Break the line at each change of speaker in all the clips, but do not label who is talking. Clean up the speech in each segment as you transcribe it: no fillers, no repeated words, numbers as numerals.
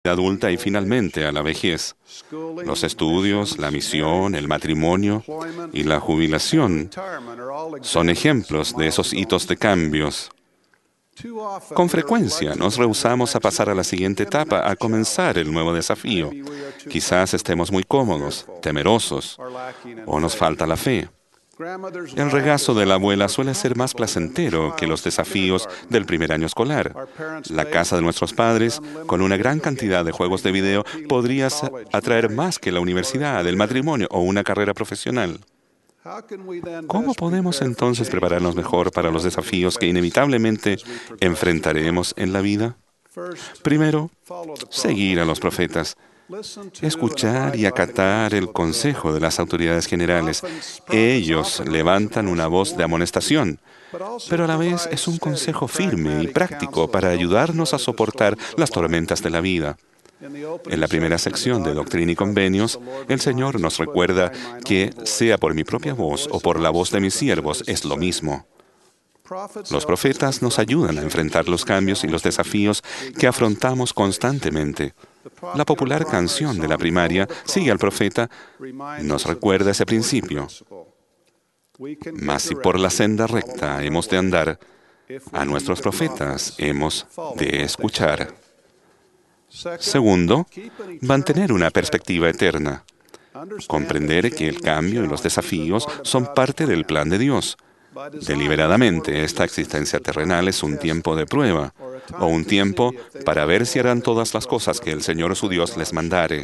adulta y finalmente a la vejez. Los estudios, la misión, el matrimonio y la jubilación son ejemplos de esos hitos de cambios. Con frecuencia nos rehusamos a pasar a la siguiente etapa, a comenzar el nuevo desafío. Quizás estemos muy cómodos, temerosos, o nos falta la fe. El regazo de la abuela suele ser más placentero que los desafíos del primer año escolar. La casa de nuestros padres, con una gran cantidad de juegos de video, podría atraer más que la universidad, el matrimonio o una carrera profesional. ¿Cómo podemos entonces prepararnos mejor para los desafíos que inevitablemente enfrentaremos en la vida? Primero, seguir a los profetas. Escuchar y acatar el consejo de las autoridades generales. Ellos levantan una voz de amonestación, pero a la vez es un consejo firme y práctico para ayudarnos a soportar las tormentas de la vida. En la primera sección de Doctrina y Convenios, el Señor nos recuerda que, sea por mi propia voz o por la voz de mis siervos, es lo mismo. Los profetas nos ayudan a enfrentar los cambios y los desafíos que afrontamos constantemente. La popular canción de la primaria, Sigue al profeta, nos recuerda ese principio. Mas si por la senda recta hemos de andar, a nuestros profetas hemos de escuchar. Segundo, mantener una perspectiva eterna. Comprender que el cambio y los desafíos son parte del plan de Dios. Deliberadamente, esta existencia terrenal es un tiempo de prueba, o un tiempo para ver si harán todas las cosas que el Señor su Dios les mandare.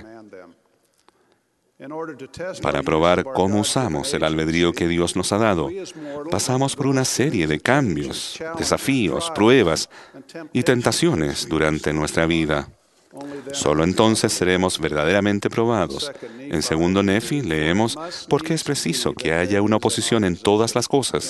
Para probar cómo usamos el albedrío que Dios nos ha dado, pasamos por una serie de cambios, desafíos, pruebas y tentaciones durante nuestra vida. Solo entonces seremos verdaderamente probados. En 2 Nefi leemos, porque es preciso que haya una oposición en todas las cosas,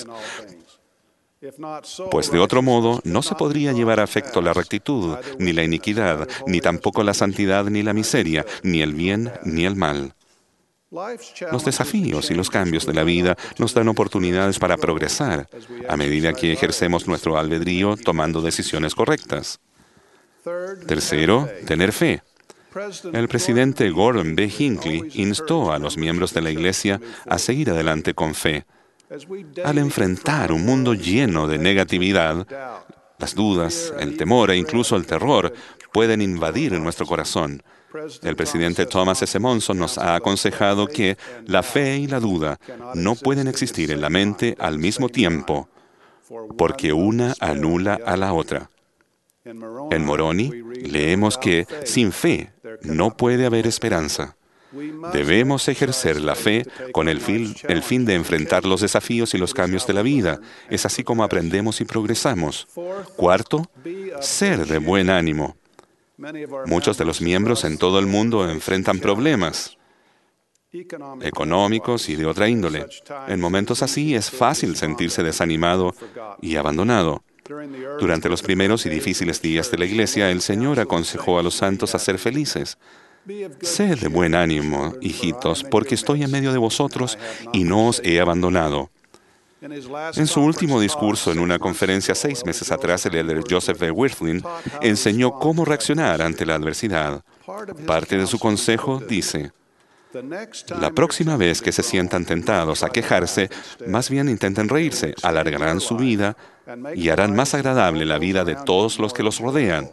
pues de otro modo no se podría llevar a efecto la rectitud, ni la iniquidad, ni tampoco la santidad ni la miseria, ni el bien ni el mal. Los desafíos y los cambios de la vida nos dan oportunidades para progresar a medida que ejercemos nuestro albedrío tomando decisiones correctas. Tercero, tener fe. El presidente Gordon B. Hinckley instó a los miembros de la Iglesia a seguir adelante con fe. Al enfrentar un mundo lleno de negatividad, las dudas, el temor e incluso el terror pueden invadir nuestro corazón. El presidente Thomas S. Monson nos ha aconsejado que la fe y la duda no pueden existir en la mente al mismo tiempo, porque una anula a la otra. En Moroni leemos que sin fe no puede haber esperanza. Debemos ejercer la fe con el fin de enfrentar los desafíos y los cambios de la vida. Es así como aprendemos y progresamos. Cuarto, ser de buen ánimo. Muchos de los miembros en todo el mundo enfrentan problemas económicos y de otra índole. En momentos así es fácil sentirse desanimado y abandonado. Durante los primeros y difíciles días de la Iglesia, el Señor aconsejó a los santos a ser felices. Sed de buen ánimo, hijitos, porque estoy en medio de vosotros y no os he abandonado. En su último discurso en una conferencia 6 meses atrás, el elder Joseph B. Wirthlin enseñó cómo reaccionar ante la adversidad. Parte de su consejo dice: la próxima vez que se sientan tentados a quejarse, más bien intenten reírse, alargarán su vida y harán más agradable la vida de todos los que los rodean.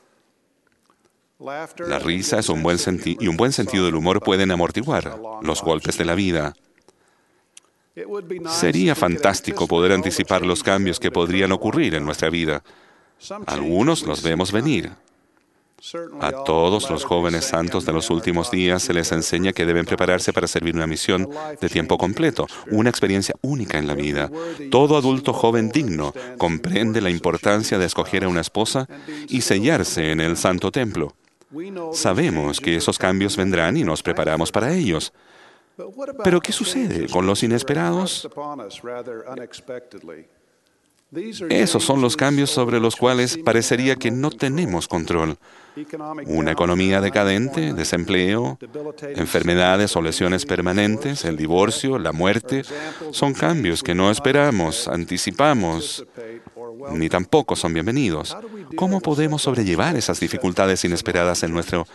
La risa es un buen sentido del humor pueden amortiguar los golpes de la vida. Sería fantástico poder anticipar los cambios que podrían ocurrir en nuestra vida. Algunos los vemos venir. A todos los jóvenes santos de los últimos días se les enseña que deben prepararse para servir una misión de tiempo completo, una experiencia única en la vida. Todo adulto joven digno comprende la importancia de escoger a una esposa y sellarse en el santo templo. Sabemos que esos cambios vendrán y nos preparamos para ellos. Pero ¿qué sucede con los inesperados? Esos son los cambios sobre los cuales parecería que no tenemos control. Una economía decadente, desempleo, enfermedades o lesiones permanentes, el divorcio, la muerte, son cambios que no esperamos, anticipamos ni tampoco son bienvenidos. ¿Cómo podemos sobrellevar esas dificultades inesperadas en nuestro